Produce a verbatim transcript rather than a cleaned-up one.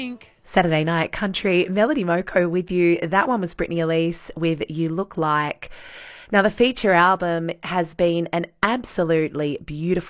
think. Saturday Night Country, Melody Moko with you. That one was Brittany Elise with You Look Like. Now, the feature album has been an absolutely beautiful